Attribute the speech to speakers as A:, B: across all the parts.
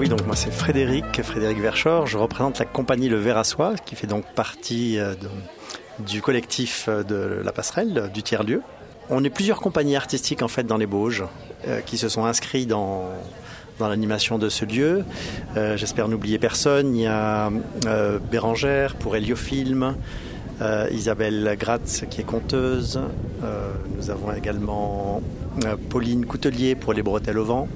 A: Oui, donc moi c'est Frédéric Verschoor. Je représente la compagnie Le Ver à Soie, qui fait donc partie du collectif de la Passerelle, du tiers-lieu. On est plusieurs compagnies artistiques en fait dans les Bauges qui se sont inscrits dans l'animation de ce lieu. J'espère n'oublier personne. Il y a Bérangère pour Héliofilm, Isabelle Gratz qui est conteuse. Nous avons également Pauline Coutelier pour Les Bretelles au vent.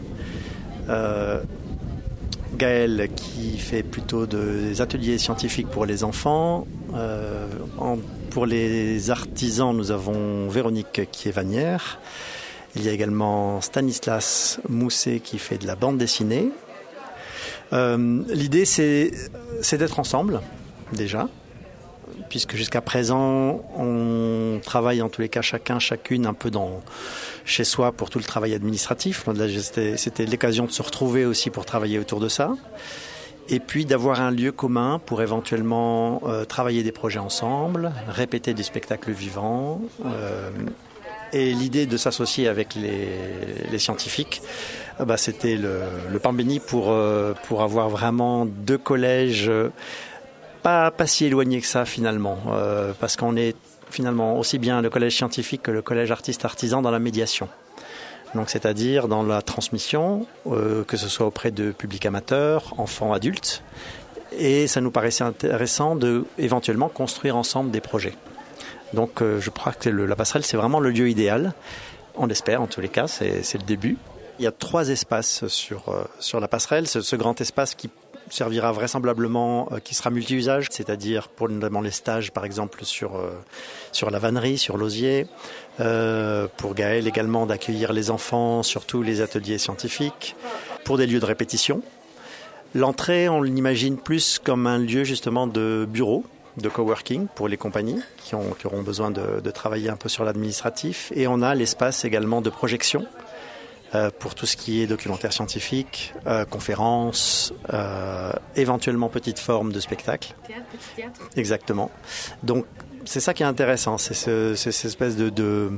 A: Gaëlle qui fait plutôt des ateliers scientifiques pour les enfants. Pour les artisans, nous avons Véronique qui est vannière. Il y a également Stanislas Mousset qui fait de la bande dessinée. L'idée, c'est d'être ensemble, déjà, puisque jusqu'à présent, on travaille en tous les cas chacune un peu chez soi pour tout le travail administratif. Là, c'était l'occasion de se retrouver aussi pour travailler autour de ça. Et puis d'avoir un lieu commun pour éventuellement travailler des projets ensemble, répéter des spectacles vivants. Et l'idée de s'associer avec les scientifiques, c'était le pain béni pour avoir vraiment deux collèges pas si éloignés que ça finalement. Parce qu'on est finalement aussi bien le collège scientifique que le collège artiste-artisan dans la médiation. Donc, c'est-à-dire dans la transmission, que ce soit auprès de publics amateurs, enfants, adultes. Et ça nous paraissait intéressant de éventuellement construire ensemble des projets. Donc, je crois que la passerelle, c'est vraiment le lieu idéal. On l'espère, en tous les cas, c'est le début. Il y a 3 espaces sur la passerelle. Ce grand espace qui servira vraisemblablement, qui sera multi-usage, c'est-à-dire pour notamment les stages, par exemple, sur la vannerie, sur l'osier. Pour Gaël également d'accueillir les enfants sur tous les ateliers scientifiques, pour des lieux de répétition. L'entrée, on l'imagine plus comme un lieu justement de bureau, de coworking pour les compagnies qui auront besoin de travailler un peu sur l'administratif. Et on a l'espace également de projection pour tout ce qui est documentaire scientifique, conférences, éventuellement petite forme de spectacle.
B: Petit théâtre.
A: Exactement. Donc c'est ça qui est intéressant, c'est cette espèce de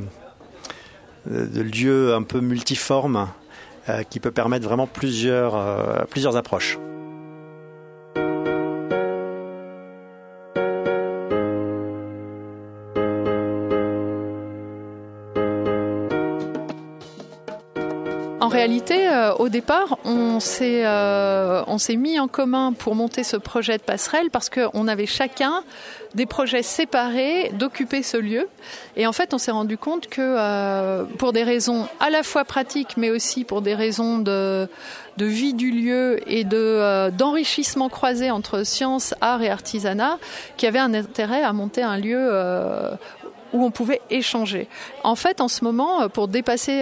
A: lieu un peu multiforme qui peut permettre vraiment plusieurs approches.
B: En réalité, au départ, on s'est mis en commun pour monter ce projet de passerelle parce qu'on avait chacun des projets séparés d'occuper ce lieu. Et en fait, on s'est rendu compte que pour des raisons à la fois pratiques, mais aussi pour des raisons de vie du lieu et d'enrichissement croisé entre sciences, art et artisanat, qu'il y avait un intérêt à monter un lieu où on pouvait échanger. En fait, en ce moment, pour dépasser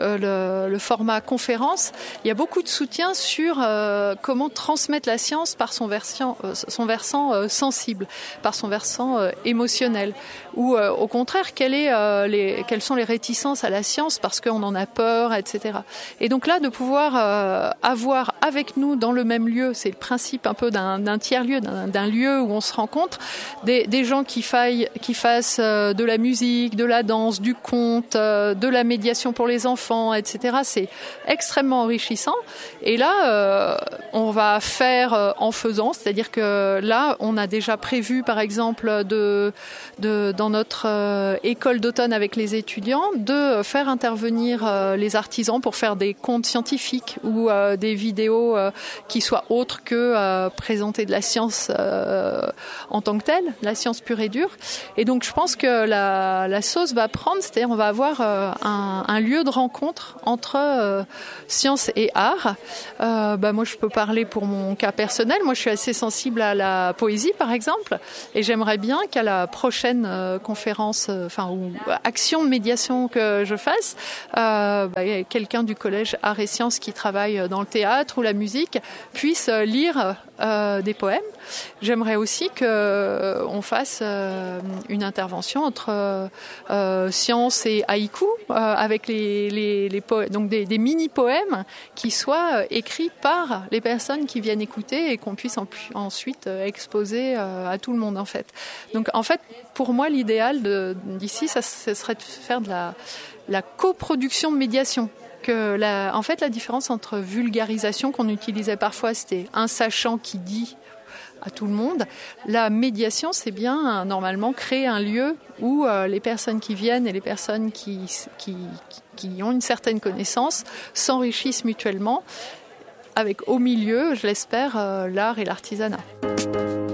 B: le format conférence, il y a beaucoup de soutien sur comment transmettre la science par son versant sensible, par son versant émotionnel. Ou au contraire, quelles sont les réticences à la science parce qu'on en a peur, etc. Et donc là, de pouvoir avoir avec nous dans le même lieu, c'est le principe un peu d'un tiers-lieu, d'un lieu où on se rencontre, des gens qui fassent de la musique, de la danse, du conte, de la médiation pour les enfants, etc. C'est extrêmement enrichissant. Et là, on va faire en faisant, c'est-à-dire que là, on a déjà prévu, par exemple, dans notre école d'automne avec les étudiants, de faire intervenir les artisans pour faire des contes scientifiques ou des vidéos qui soient autres que présenter de la science en tant que telle, la science pure et dure. Et donc, je pense que la sauce va prendre, c'est-à-dire on va avoir un lieu de rencontre entre science et art. Moi, je peux parler pour mon cas personnel. Moi, je suis assez sensible à la poésie, par exemple, et j'aimerais bien qu'à la prochaine conférence, ou action de médiation que je fasse, quelqu'un du collège Art et Sciences qui travaille dans le théâtre ou la musique puisse lire des poèmes. J'aimerais aussi qu'on fasse une intervention entre science et haïku avec donc des mini-poèmes qui soient écrits par les personnes qui viennent écouter et qu'on puisse ensuite exposer à tout le monde en fait. Donc en fait, pour moi, l'idéal d'ici, ce serait de faire de la coproduction de médiation. que en fait, la différence entre vulgarisation qu'on utilisait parfois, c'était un sachant qui dit à tout le monde. La médiation, c'est bien normalement créer un lieu où les personnes qui viennent et les personnes qui ont une certaine connaissance s'enrichissent mutuellement avec au milieu, je l'espère, l'art et l'artisanat.